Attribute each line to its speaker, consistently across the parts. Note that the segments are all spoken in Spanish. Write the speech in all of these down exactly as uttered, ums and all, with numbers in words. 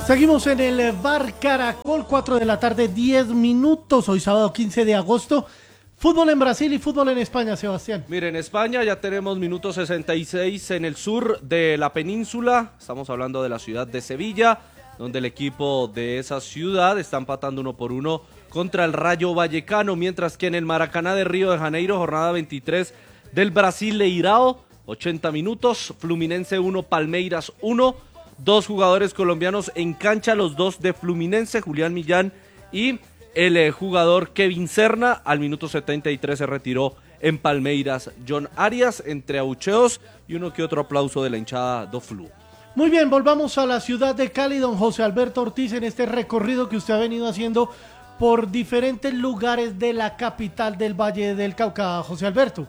Speaker 1: Seguimos en el Bar Caracol, cuatro de la tarde, diez minutos, hoy sábado quince de agosto. Fútbol en Brasil y fútbol en España, Sebastián.
Speaker 2: Mire, en España ya tenemos minuto sesenta y seis en el sur de la península. Estamos hablando de la ciudad de Sevilla, donde el equipo de esa ciudad está empatando uno por uno contra el Rayo Vallecano, mientras que en el Maracaná de Río de Janeiro, jornada veintitrés del Brasileirao, ochenta minutos, Fluminense uno, Palmeiras uno, dos jugadores colombianos en cancha, los dos de Fluminense, Julián Millán y el eh, jugador Kevin Serna. Al minuto setenta y tres se retiró en Palmeiras John Arias, entre abucheos y uno que otro aplauso de la hinchada do Flu.
Speaker 1: Muy bien, volvamos a la ciudad de Cali, don José Alberto Ortiz, en este recorrido que usted ha venido haciendo por diferentes lugares de la capital del Valle del Cauca. José Alberto.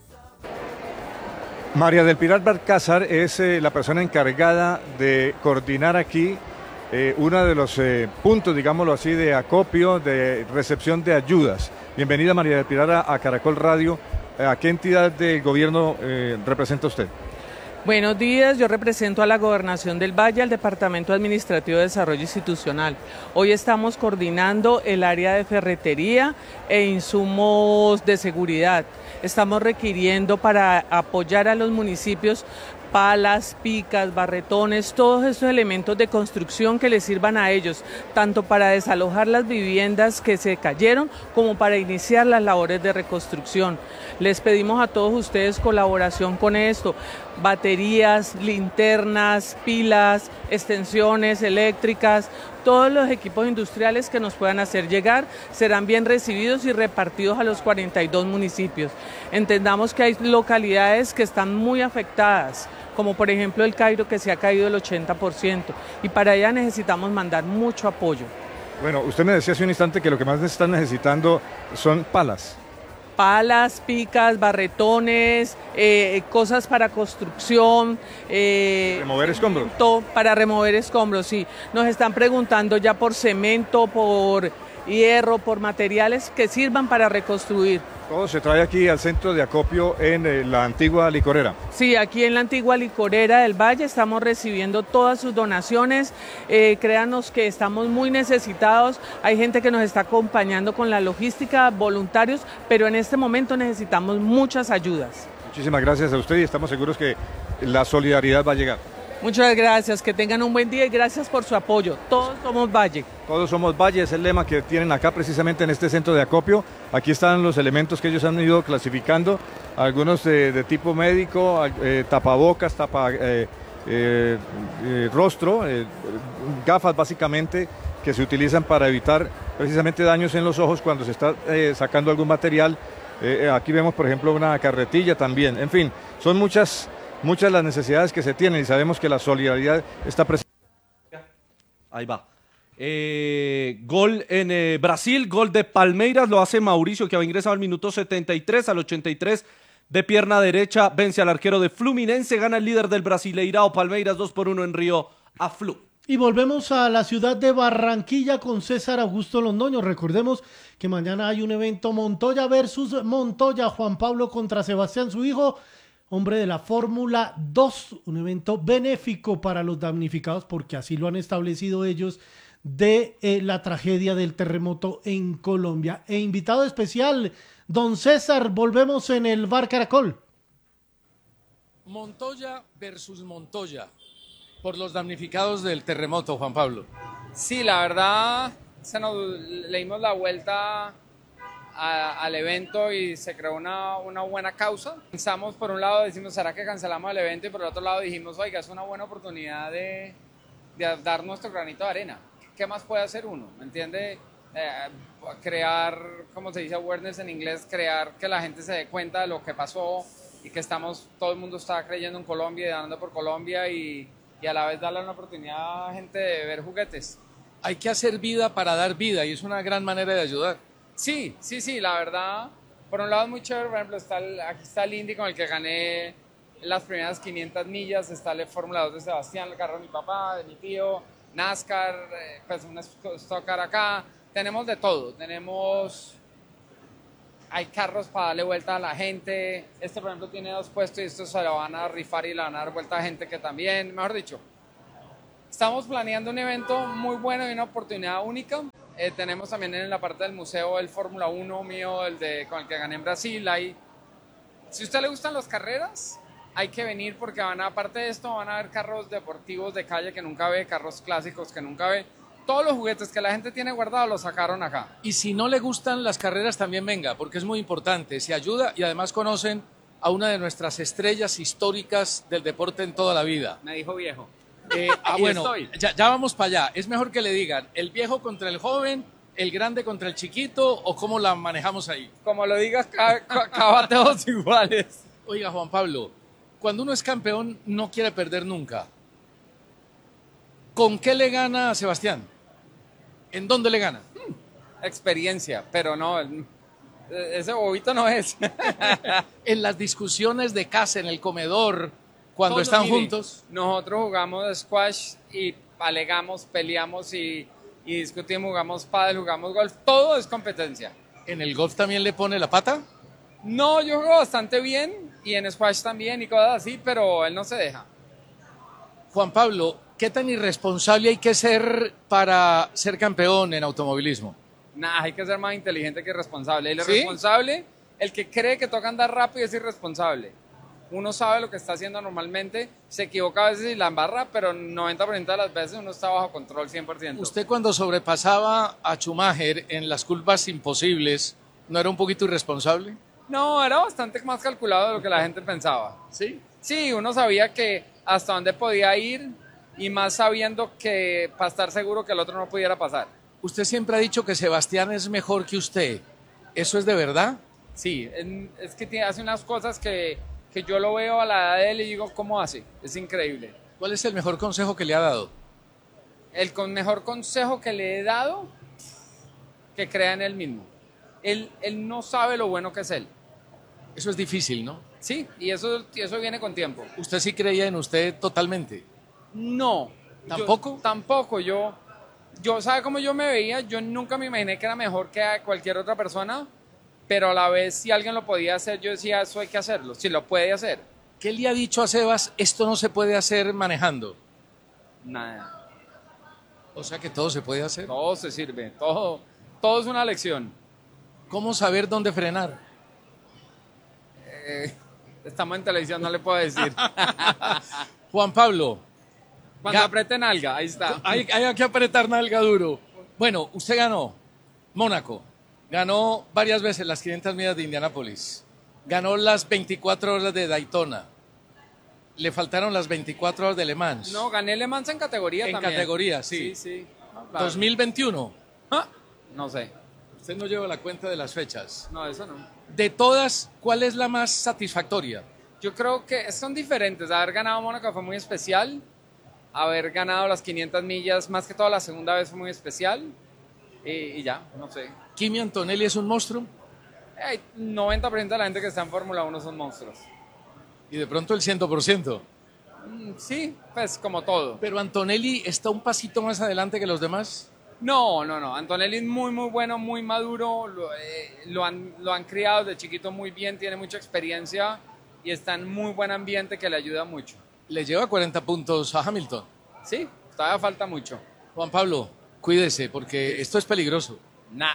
Speaker 3: María del Pilar Balcázar es eh, la persona encargada de coordinar aquí eh, uno de los eh, puntos, digámoslo así, de acopio, de recepción de ayudas. Bienvenida, María del Pilar, a, a Caracol Radio. ¿A qué entidad del gobierno eh, representa usted?
Speaker 4: Buenos días, yo represento a la Gobernación del Valle, al Departamento Administrativo de Desarrollo Institucional. Hoy estamos coordinando el área de ferretería e insumos de seguridad. Estamos requiriendo para apoyar a los municipios palas, picas, barretones, todos esos elementos de construcción que les sirvan a ellos, tanto para desalojar las viviendas que se cayeron como para iniciar las labores de reconstrucción. Les pedimos a todos ustedes colaboración con esto, baterías, linternas, pilas, extensiones eléctricas, todos los equipos industriales que nos puedan hacer llegar serán bien recibidos y repartidos a los cuarenta y dos municipios. Entendamos que hay localidades que están muy afectadas, como por ejemplo el Cairo, que se ha caído el ochenta por ciento, y para allá necesitamos mandar mucho apoyo.
Speaker 3: Bueno, usted me decía hace un instante que lo que más están necesitando son palas.
Speaker 4: Palas, picas, barretones, eh, cosas para construcción. Eh,
Speaker 3: ¿Remover escombros?
Speaker 4: Para remover escombros, sí. Nos están preguntando ya por cemento, por hierro, por materiales que sirvan para reconstruir.
Speaker 3: Todo se trae aquí al centro de acopio en eh, la antigua licorera.
Speaker 4: Sí, aquí en la antigua licorera del Valle estamos recibiendo todas sus donaciones. Eh, créanos que estamos muy necesitados. Hay gente que nos está acompañando con la logística, voluntarios, pero en este momento necesitamos muchas ayudas.
Speaker 3: Muchísimas gracias a usted y estamos seguros que la solidaridad va a llegar.
Speaker 4: Muchas gracias, que tengan un buen día y gracias por su apoyo. Todos somos Valle.
Speaker 3: Todos somos Valle, es el lema que tienen acá precisamente en este centro de acopio. Aquí están los elementos que ellos han ido clasificando, algunos de, de tipo médico, eh, tapabocas, tapa eh, eh, eh, rostro, eh, gafas básicamente que se utilizan para evitar precisamente daños en los ojos cuando se está eh, sacando algún material. Eh, aquí vemos por ejemplo una carretilla también, en fin, son muchas... Muchas las necesidades que se tienen y sabemos que la solidaridad está presente.
Speaker 2: Ahí va. Eh, gol en eh, Brasil, gol de Palmeiras, lo hace Mauricio, que va a ingresar al minuto setenta y tres, al ochenta y tres de pierna derecha, vence al arquero de Fluminense, gana el líder del Brasileirao, Palmeiras dos por uno en Río a Flu.
Speaker 1: Y volvemos a la ciudad de Barranquilla con César Augusto Londoño. Recordemos que mañana hay un evento Montoya versus Montoya, Juan Pablo contra Sebastián, su hijo, hombre de la Fórmula dos, un evento benéfico para los damnificados, porque así lo han establecido ellos, de eh, la tragedia del terremoto en Colombia. E invitado especial, don César, volvemos en el Bar Caracol.
Speaker 5: Montoya versus Montoya, por los damnificados del terremoto, Juan Pablo.
Speaker 6: Sí, la verdad, se nos, le dimos la vuelta A, al evento y se creó una, una buena causa. Pensamos, por un lado decimos, ¿será que cancelamos el evento? Y por el otro lado dijimos, oiga, es una buena oportunidad de, de dar nuestro granito de arena. ¿Qué más puede hacer uno? ¿Me entiende? Eh, crear, como se dice awareness en inglés, crear que la gente se dé cuenta de lo que pasó y que estamos, todo el mundo está creyendo en Colombia y dando por Colombia y, y a la vez darle una oportunidad a gente de ver juguetes.
Speaker 5: Hay que hacer vida para dar vida y es una gran manera de ayudar.
Speaker 6: Sí, sí, sí, la verdad, por un lado es muy chévere, por ejemplo, está el, aquí está el Indy con el que gané las primeras quinientas millas, está el Fórmula dos de Sebastián, el carro de mi papá, de mi tío, NASCAR, eh, pues un stock car acá, tenemos de todo, tenemos, hay carros para darle vuelta a la gente, este por ejemplo tiene dos puestos y estos se lo van a rifar y le van a dar vuelta a gente que también, mejor dicho, Estamos planeando un evento muy bueno y una oportunidad única. Eh, tenemos también en la parte del museo el Fórmula uno mío, el de, con el que gané en Brasil. Hay, si a usted le gustan las carreras, hay que venir porque van a, aparte de esto, van a ver carros deportivos de calle que nunca ve, carros clásicos que nunca ve. Todos los juguetes que la gente tiene guardados los sacaron acá.
Speaker 5: Y si no le gustan las carreras, también venga, porque es muy importante. Se ayuda y además conocen a una de nuestras estrellas históricas del deporte en toda la vida.
Speaker 6: Me dijo viejo.
Speaker 5: Eh, ah, bueno, ya, ya vamos para allá. Es mejor que le digan el viejo contra el joven, el grande contra el chiquito, o cómo la manejamos ahí.
Speaker 6: Como lo digas, acaba todos iguales.
Speaker 5: Oiga, Juan Pablo, cuando uno es campeón no quiere perder nunca. ¿Con qué le gana a Sebastián? ¿En dónde le gana?
Speaker 6: Experiencia, pero no, ese bobito no es.
Speaker 5: En las discusiones de casa, en el comedor, cuando Todos, están mire, juntos.
Speaker 6: Nosotros jugamos squash y alegamos, peleamos y, y discutimos, jugamos pádel, jugamos golf, todo es competencia.
Speaker 5: ¿En el golf también le pone la pata?
Speaker 6: No, yo juego bastante bien y en squash también y cosas así, pero él no se deja.
Speaker 5: Juan Pablo, ¿qué tan irresponsable hay que ser para ser campeón en automovilismo?
Speaker 6: Nah, hay que ser más inteligente que responsable. El
Speaker 5: ¿Sí?
Speaker 6: irresponsable, el que cree que toca andar rápido es irresponsable. Uno sabe lo que está haciendo normalmente, se equivoca a veces y la embarra, pero noventa por ciento de las veces uno está bajo control cien por ciento.
Speaker 5: ¿Usted cuando sobrepasaba a Schumacher en las curvas imposibles, no era un poquito irresponsable?
Speaker 6: No, era bastante más calculado de lo que la gente pensaba.
Speaker 5: ¿Sí?
Speaker 6: Sí, uno sabía que hasta dónde podía ir y más sabiendo que para estar seguro que el otro no pudiera pasar.
Speaker 5: Usted siempre ha dicho que Sebastián es mejor que usted. ¿Eso es de verdad?
Speaker 6: Sí, es que tiene, hace unas cosas que, que yo lo veo a la edad de él y digo, ¿cómo hace? Es increíble.
Speaker 5: ¿Cuál es el mejor consejo que le ha dado?
Speaker 6: El con mejor consejo que le he dado, que crea en él mismo. Él, él no sabe lo bueno que es él.
Speaker 5: Eso es difícil, ¿no?
Speaker 6: Sí, y eso, y eso viene con tiempo.
Speaker 5: ¿Usted sí creía en usted totalmente?
Speaker 6: No.
Speaker 5: ¿Tampoco?
Speaker 6: Yo, tampoco, yo... Yo, ¿sabe cómo yo me veía? Yo nunca me imaginé que era mejor que cualquier otra persona, pero a la vez si alguien lo podía hacer, yo decía, eso hay que hacerlo, si lo puede hacer.
Speaker 5: ¿Qué le ha dicho a Sebas, esto no se puede hacer manejando?
Speaker 6: Nada.
Speaker 5: O sea que todo se puede hacer.
Speaker 6: Todo se sirve, todo, todo es una lección.
Speaker 5: ¿Cómo saber dónde frenar?
Speaker 6: Eh, estamos en televisión, no le puedo decir.
Speaker 5: Juan Pablo.
Speaker 6: Cuando ya. Aprieten nalga, ahí está.
Speaker 5: Hay, hay que apretar nalga duro. Bueno, usted ganó Mónaco, ganó varias veces las quinientas millas de Indianápolis, ganó las veinticuatro horas de Daytona, le faltaron las veinticuatro horas de Le Mans.
Speaker 6: No, gané Le Mans en categoría
Speaker 5: en
Speaker 6: también.
Speaker 5: En categoría, sí.
Speaker 6: Sí, sí. No, claro.
Speaker 5: ¿dos mil veintiuno?
Speaker 6: ¿Ah? No sé.
Speaker 5: Usted no lleva la cuenta de las fechas.
Speaker 6: No, eso no.
Speaker 5: De todas, ¿cuál es la más satisfactoria?
Speaker 6: Yo creo que son diferentes. Haber ganado Mónaco fue muy especial. Haber ganado las quinientas millas, más que todo la segunda vez, fue muy especial. Y, y ya, no sé.
Speaker 5: ¿Kimi Antonelli es un monstruo?
Speaker 6: El noventa por ciento de la gente que está en Fórmula uno son monstruos.
Speaker 5: Y de pronto el cien por ciento.
Speaker 6: Mm, sí, pues como todo.
Speaker 5: ¿Pero Antonelli está un pasito más adelante que los demás?
Speaker 6: No, no, no. Antonelli es muy, muy bueno, muy maduro. Lo, eh, lo, han, lo han criado de chiquito muy bien, tiene mucha experiencia y está en muy buen ambiente que le ayuda mucho.
Speaker 5: Le lleva cuarenta puntos a Hamilton.
Speaker 6: Sí, todavía falta mucho.
Speaker 5: Juan Pablo, cuídese porque esto es peligroso.
Speaker 6: Nah.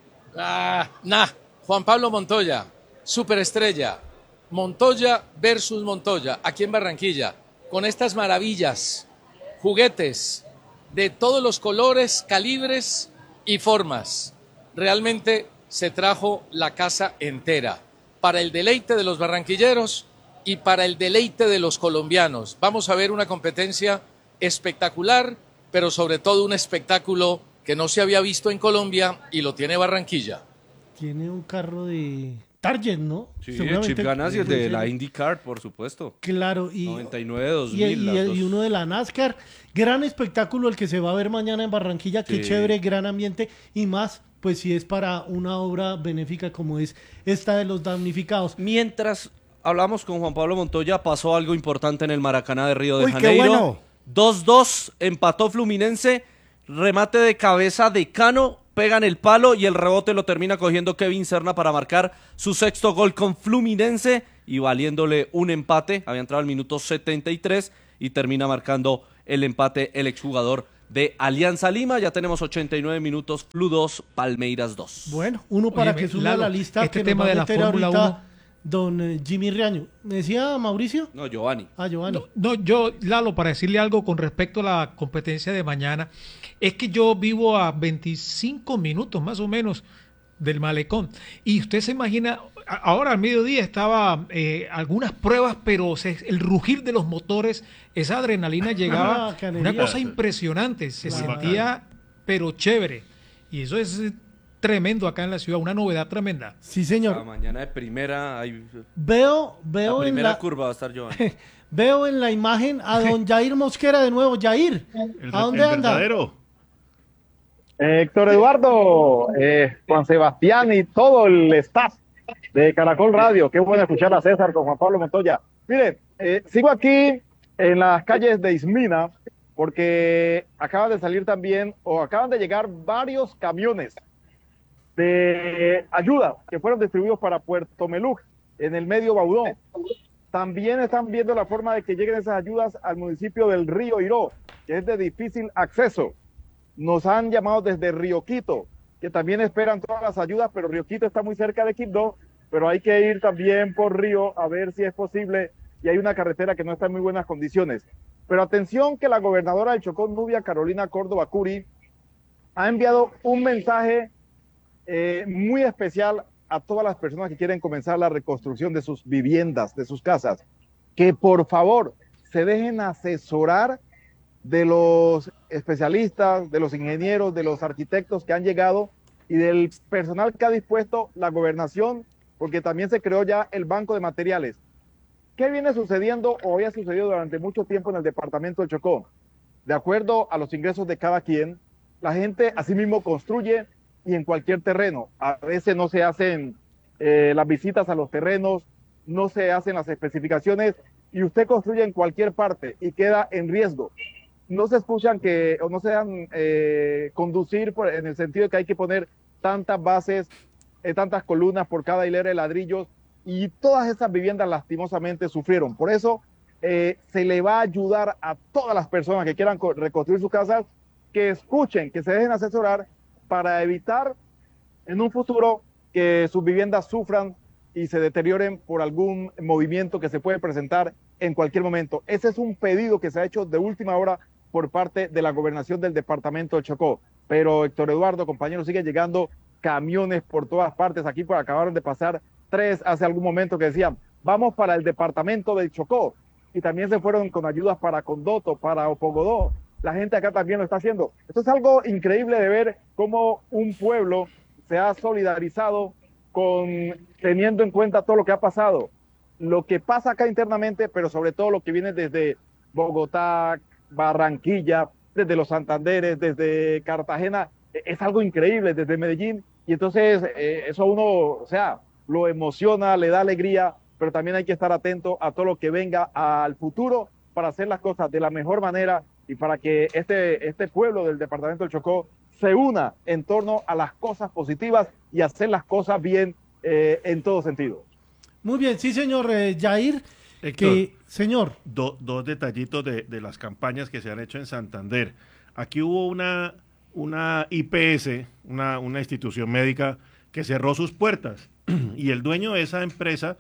Speaker 5: Ah, nah. Juan Pablo Montoya, superestrella. Montoya versus Montoya, aquí en Barranquilla, con estas maravillas, juguetes de todos los colores, calibres y formas. Realmente se trajo la casa entera para el deleite de los barranquilleros y para el deleite de los colombianos. Vamos a ver una competencia espectacular, pero sobre todo un espectáculo que no se había visto en Colombia y lo tiene Barranquilla.
Speaker 1: Tiene un carro de Target, ¿no?
Speaker 2: Sí, el Chip Ganassi, el de la IndyCar, por supuesto.
Speaker 1: Claro, y
Speaker 2: noventa y nueve, dos
Speaker 1: y,
Speaker 2: mil.
Speaker 1: y, y, y uno de la NASCAR. Gran espectáculo el que se va a ver mañana en Barranquilla. Qué
Speaker 2: sí.
Speaker 1: chévere, gran ambiente y más, pues si es para una obra benéfica como es esta de los damnificados.
Speaker 2: Mientras hablamos con Juan Pablo Montoya, pasó algo importante en el Maracaná de Río de
Speaker 7: Uy,
Speaker 2: Janeiro.
Speaker 7: qué bueno.
Speaker 2: dos dos, empató Fluminense, remate de cabeza de Cano, pegan el palo y el rebote lo termina cogiendo Kevin Serna para marcar su sexto gol con Fluminense y valiéndole un empate. Había entrado al minuto setenta y tres y termina marcando el empate el exjugador de Alianza Lima. Ya tenemos ochenta y nueve minutos, Flu dos, Palmeiras dos.
Speaker 1: Bueno, uno para
Speaker 7: Oye,
Speaker 1: que sume
Speaker 7: Lalo,
Speaker 1: a la lista
Speaker 7: este
Speaker 1: que
Speaker 7: tema
Speaker 1: nos va
Speaker 7: de
Speaker 1: a
Speaker 7: la
Speaker 1: meter
Speaker 7: Fórmula
Speaker 1: ahorita
Speaker 7: uno.
Speaker 1: don eh, Jimmy Riaño. ¿Me decía Mauricio?
Speaker 2: No, Giovanni.
Speaker 1: Ah, Giovanni.
Speaker 7: No, no, yo, Lalo, para decirle algo con respecto a la competencia de mañana, es que yo vivo a veinticinco minutos más o menos del malecón. Y usted se imagina, a- ahora al mediodía estaba eh, algunas pruebas, pero se- el rugir de los motores, esa adrenalina llegaba,
Speaker 1: Ah, canería.
Speaker 7: una cosa impresionante, se
Speaker 1: Claro.
Speaker 7: sentía, pero chévere. Y eso es eh, tremendo acá en la ciudad, una novedad tremenda.
Speaker 1: Sí,
Speaker 2: La
Speaker 1: señor.
Speaker 2: mañana de primera, hay,
Speaker 1: Veo,
Speaker 2: la
Speaker 1: veo en
Speaker 2: primera
Speaker 1: la,
Speaker 2: curva va a estar Giovanni.
Speaker 1: veo en la imagen a don Jair Mosquera de nuevo. Jair,
Speaker 8: El,
Speaker 1: ¿a dónde
Speaker 8: el
Speaker 1: anda?
Speaker 8: verdadero.
Speaker 9: Héctor Eduardo, eh, Juan Sebastián y todo el staff de Caracol Radio. Qué bueno escuchar a César con Juan Pablo Montoya. Mire, eh, sigo aquí en las calles de Ismina porque acaban de salir también o acaban de llegar varios camiones de ayuda que fueron distribuidos para Puerto Meluc en el medio Baudón. También están viendo la forma de que lleguen esas ayudas al municipio del Río Iró, que es de difícil acceso. Nos han llamado desde Río Quito, que también esperan todas las ayudas, pero Río Quito está muy cerca de Quibdó, pero hay que ir también por Río a ver si es posible, y hay una carretera que no está en muy buenas condiciones. Pero atención que la gobernadora del Chocó, Nubia Carolina Córdoba Curi, ha enviado un mensaje eh, muy especial a todas las personas que quieren comenzar la reconstrucción de sus viviendas, de sus casas, que por favor se dejen asesorar de los especialistas, de los ingenieros, de los arquitectos que han llegado y del personal que ha dispuesto la gobernación, porque también se creó ya el banco de materiales. ¿Qué viene sucediendo o había sucedido durante mucho tiempo en el departamento del Chocó? De acuerdo a los ingresos de cada quien, la gente asimismo construye y en cualquier terreno. A veces no se hacen eh, las visitas a los terrenos, no se hacen las especificaciones y usted construye en cualquier parte y queda en riesgo. No se escuchan que, o no se dejan eh, conducir por, en el sentido de que hay que poner tantas bases, eh, tantas columnas por cada hilera de ladrillos, y todas esas viviendas lastimosamente sufrieron. Por eso eh, se le va a ayudar a todas las personas que quieran reconstruir sus casas, que escuchen, que se dejen asesorar para evitar en un futuro que sus viviendas sufran y se deterioren por algún movimiento que se puede presentar en cualquier momento. Ese es un pedido que se ha hecho de última hora por parte de la gobernación del departamento de Chocó. Pero Héctor Eduardo, compañeros, siguen llegando camiones por todas partes. Aquí por acabaron de pasar tres hace algún momento que decían, vamos para el departamento del Chocó. Y también se fueron con ayudas para Condoto, para Opogodó. La gente acá también lo está haciendo. Esto es algo increíble de ver cómo un pueblo se ha solidarizado con teniendo en cuenta todo lo que ha pasado. Lo que pasa acá internamente, pero sobre todo lo que viene desde Bogotá, Barranquilla, desde los Santanderes, desde Cartagena, es algo increíble, desde Medellín, y entonces eh, eso a uno, o sea, lo emociona, le da alegría, pero también hay que estar atento a todo lo que venga al futuro para hacer las cosas de la mejor manera y para que este, este pueblo del departamento del Chocó se una en torno a las cosas positivas y hacer las cosas bien eh, en todo sentido.
Speaker 1: Muy bien, sí, señor eh, Jair.
Speaker 8: Héctor,
Speaker 1: Que, señor,
Speaker 8: do- dos detallitos de, de las campañas que se han hecho en Santander. Aquí hubo una, una I P S, una, una institución médica que cerró sus puertas y el dueño de esa empresa,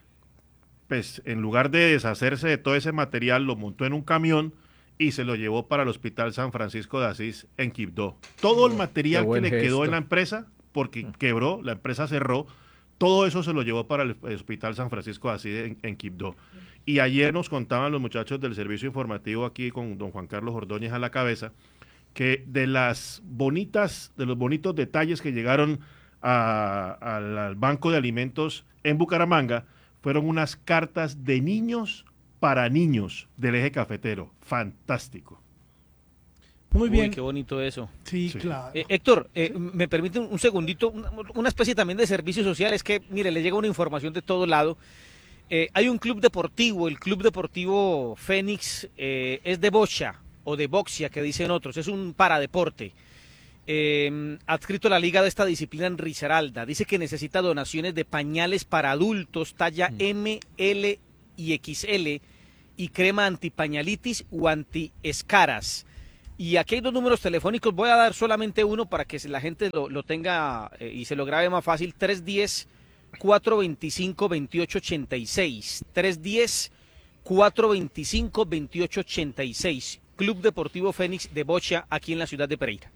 Speaker 8: pues en lugar de deshacerse de todo ese material, lo montó en un camión y se lo llevó para el Hospital San Francisco de Asís en Quibdó. Todo el material que le quedó en la empresa, porque quebró, la empresa cerró, todo eso se lo llevó para el Hospital San Francisco de Asís en, en Quibdó. Y ayer nos contaban los muchachos del servicio informativo aquí con don Juan Carlos Ordóñez a la cabeza, que de las bonitas, de los bonitos detalles que llegaron a, a, al Banco de Alimentos en Bucaramanga, fueron unas cartas de niños para niños del eje cafetero. Fantástico.
Speaker 1: muy
Speaker 10: Uy,
Speaker 1: bien.
Speaker 10: qué bonito eso.
Speaker 1: Sí,
Speaker 8: Sí.
Speaker 1: claro.
Speaker 10: Eh, Héctor, eh, me permite un, un segundito, una, una especie también de servicio social. Es que, mire, le llega una información de todo lado. Eh, hay un club deportivo, el Club Deportivo Fénix, eh, es de bocha o de boxia, que dicen otros, es un paradeporte. Eh, adscrito a la liga de esta disciplina en Risaralda. Dice que necesita donaciones de pañales para adultos, talla M, L y X L, y crema antipañalitis o antiescaras. Y aquí hay dos números telefónicos, voy a dar solamente uno para que la gente lo, lo tenga eh, y se lo grabe más fácil, tres uno cero, cuatro dos cinco, dos ocho ocho seis, tres uno cero, cuatro dos cinco, dos ocho ocho seis, Club Deportivo Fénix de Bocha, aquí en la ciudad de Pereira.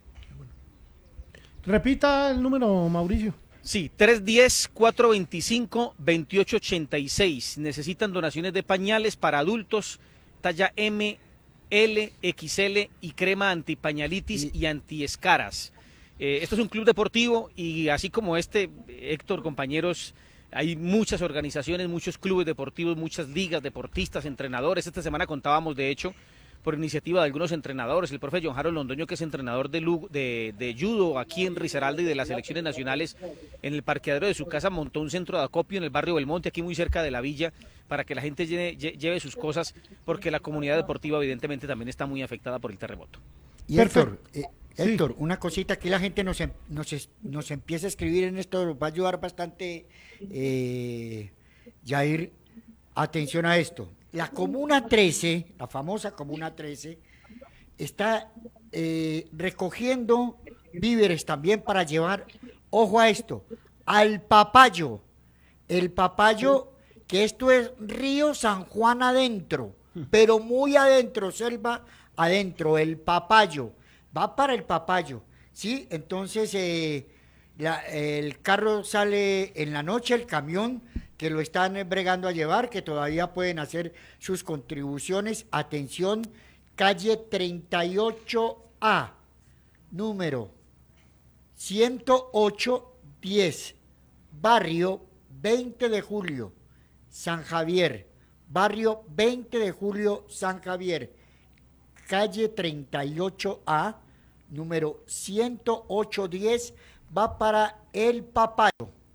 Speaker 1: Repita el número, Mauricio.
Speaker 10: Sí, tres uno cero, cuatro dos cinco, dos ocho ocho seis. Necesitan donaciones de pañales para adultos, talla M, L, X L y crema antipañalitis y antiescaras. Eh, esto es un club deportivo y así como este, Héctor, compañeros, hay muchas organizaciones, muchos clubes deportivos, muchas ligas, deportistas, entrenadores. Esta semana contábamos, de hecho, por iniciativa de algunos entrenadores, el profe John Harold Londoño, que es entrenador de, de, de judo aquí en Risaralda y de las selecciones nacionales, en el parqueadero de su casa montó un centro de acopio en el barrio Belmonte, aquí muy cerca de la villa, para que la gente lleve, lleve sus cosas, porque la comunidad deportiva evidentemente también está muy afectada por el terremoto.
Speaker 11: Y Héctor, eh, Héctor, sí. una cosita, aquí la gente nos, nos, nos empieza a escribir en esto, nos va a ayudar bastante, eh, Jair, atención a esto. La Comuna trece, la famosa Comuna trece, está eh, recogiendo víveres también para llevar, ojo a esto, al Papayo. El Papayo, que esto es Río San Juan adentro, pero muy adentro, selva adentro, el Papayo. Va para el Papayo, ¿sí? Entonces eh, la, el carro sale en la noche, el camión, que lo están bregando a llevar, que todavía pueden hacer sus contribuciones. Atención, calle treinta y ocho A, número ciento ocho diez, barrio veinte de julio, San Javier, barrio veinte de julio, San Javier, calle treinta y ocho A, número ciento ocho diez, va para el Papayo.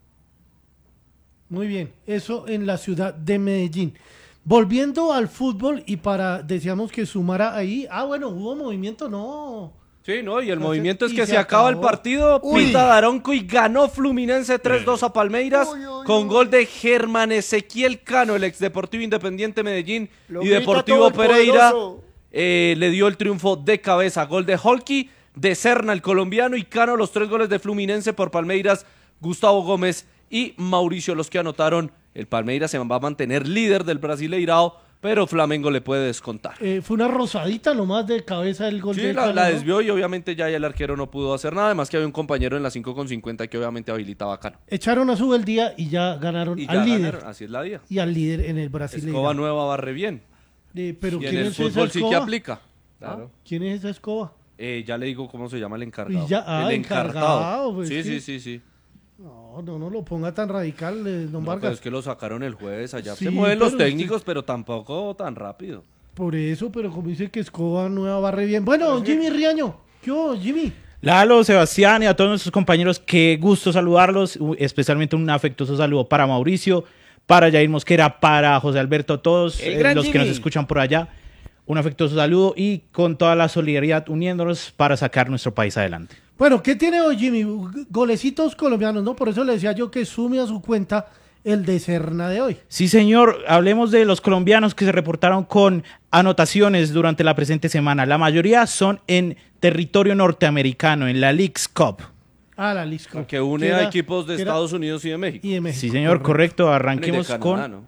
Speaker 1: Muy bien, eso en la ciudad de Medellín. Volviendo al fútbol y para, decíamos que sumara ahí, ah bueno, hubo movimiento, no.
Speaker 2: Sí, no, y el
Speaker 1: no
Speaker 2: movimiento
Speaker 1: sé,
Speaker 2: es que
Speaker 1: se
Speaker 2: se acaba
Speaker 1: acabó.
Speaker 2: el partido,
Speaker 1: Uy.
Speaker 2: Pita Daronco y ganó Fluminense tres dos a Palmeiras
Speaker 11: Uy, uy,
Speaker 2: con
Speaker 11: uy.
Speaker 2: gol de Germán Ezequiel Cano, el ex Deportivo Independiente Medellín
Speaker 11: Lo
Speaker 2: y
Speaker 11: grita
Speaker 2: Deportivo
Speaker 11: todo el
Speaker 2: Pereira.
Speaker 11: poderoso.
Speaker 2: Eh, le dio el triunfo de cabeza, gol de Holky, de Serna el colombiano y Cano, los tres goles de Fluminense por Palmeiras, Gustavo Gómez y Mauricio los que anotaron. El Palmeiras se va a mantener líder del Brasileirao, pero Flamengo le puede descontar.
Speaker 1: Eh, fue una rosadita nomás de cabeza el gol
Speaker 2: Sí,
Speaker 1: de
Speaker 2: la,
Speaker 1: Cano,
Speaker 2: la
Speaker 1: ¿no?
Speaker 2: desvió y obviamente ya el arquero no pudo hacer nada, además que había un compañero en la cinco con cincuenta que obviamente habilitaba a Cano.
Speaker 1: Echaron a su el día y ya ganaron
Speaker 2: Y ya
Speaker 1: al líder.
Speaker 2: ganaron, así es la vida.
Speaker 1: Y al líder en el Brasileirao.
Speaker 2: Escoba nueva barre bien.
Speaker 1: Eh, pero
Speaker 2: Y
Speaker 1: ¿quién
Speaker 2: en el
Speaker 1: es esa
Speaker 2: fútbol sí que
Speaker 1: escoba?
Speaker 2: aplica. Claro.
Speaker 1: ¿Quién es esa escoba?
Speaker 2: Eh, ya le digo cómo se llama el encargado.
Speaker 1: Y ya- ah,
Speaker 2: el
Speaker 1: encargado, pues,
Speaker 2: sí,
Speaker 1: sí.
Speaker 2: sí, sí, sí.
Speaker 1: No, no, no lo ponga tan radical, eh, don
Speaker 2: No,
Speaker 1: Vargas.
Speaker 2: pero es que lo sacaron el jueves, allá
Speaker 1: Sí,
Speaker 2: se mueven los
Speaker 1: pero
Speaker 2: técnicos, pero tampoco tan rápido.
Speaker 1: Por eso, pero como dice que Escoba nueva barre bien. Bueno, Jimmy Riaño. ¿Qué hubo, Jimmy?
Speaker 12: Lalo, Sebastián y a todos nuestros compañeros, qué gusto saludarlos, u- especialmente un afectuoso saludo para Mauricio, para Jair Mosquera, para José Alberto, todos
Speaker 10: El
Speaker 12: eh,
Speaker 10: gran
Speaker 12: los que nos
Speaker 10: Jimmy.
Speaker 12: escuchan por allá. Un afectuoso saludo y con toda la solidaridad uniéndonos para sacar nuestro país adelante.
Speaker 1: Bueno, ¿qué tiene hoy, Jimmy? Golecitos colombianos, ¿no? Por eso le decía yo que sume a su cuenta el de Serna de hoy.
Speaker 12: Sí, señor, hablemos de los colombianos que se reportaron con anotaciones durante la presente semana. La mayoría son en territorio norteamericano, en la Leagues Cup.
Speaker 1: Ah, la Lisco.
Speaker 2: Que une
Speaker 1: Que
Speaker 2: a
Speaker 1: era-
Speaker 2: equipos de
Speaker 1: que era-
Speaker 2: Estados Unidos y de México.
Speaker 1: Y de México.
Speaker 12: Sí, señor, correcto. Arranquemos
Speaker 2: Bueno, y de
Speaker 12: con...
Speaker 2: Canadá, ¿no?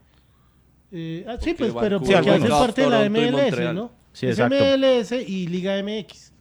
Speaker 1: Eh, ah, sí,
Speaker 2: Porque
Speaker 1: pues, pero
Speaker 2: Vancouver,
Speaker 1: porque hace
Speaker 12: algunos.
Speaker 1: parte de la
Speaker 2: Toronto y
Speaker 1: M L S,
Speaker 2: Montreal.
Speaker 1: ¿no?
Speaker 12: Sí,
Speaker 1: Es
Speaker 12: exacto.
Speaker 1: M L S y Liga M X.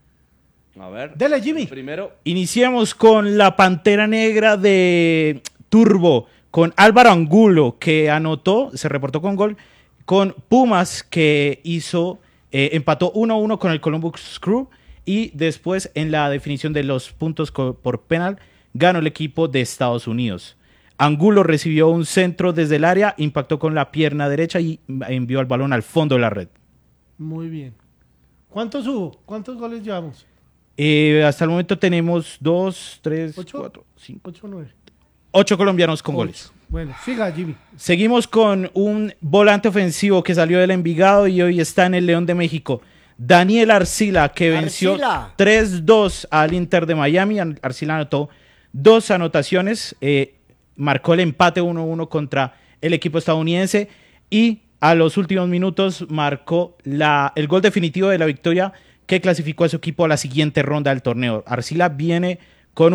Speaker 2: A ver.
Speaker 1: Dele, Jimmy.
Speaker 2: Primero,
Speaker 12: Iniciamos con la Pantera Negra de Turbo, con Álvaro Angulo, que anotó, se reportó con gol, con Pumas, que hizo, eh, empató uno a uno con el Columbus Crew, y después en la definición de los puntos co- por penal, ganó el equipo de Estados Unidos. Angulo recibió un centro desde el área, impactó con la pierna derecha y envió el balón al fondo de la red.
Speaker 1: Muy bien. ¿Cuántos hubo? ¿Cuántos goles llevamos?
Speaker 12: Eh, hasta el momento tenemos dos, tres,
Speaker 1: ¿Ocho?
Speaker 12: cuatro, cinco,
Speaker 1: ¿Ocho o nueve?
Speaker 12: ocho colombianos con goles.
Speaker 1: Bueno, siga, Jimmy.
Speaker 12: Seguimos con un volante ofensivo que salió del Envigado y hoy está en el León de México. Daniel Arcila, que venció
Speaker 11: Arcila.
Speaker 12: tres dos al Inter de Miami. Ar- Arcila anotó dos anotaciones, eh, marcó el empate uno uno contra el equipo estadounidense y a los últimos minutos marcó la, el gol definitivo de la victoria que clasificó a su equipo a la siguiente ronda del torneo. Arcila viene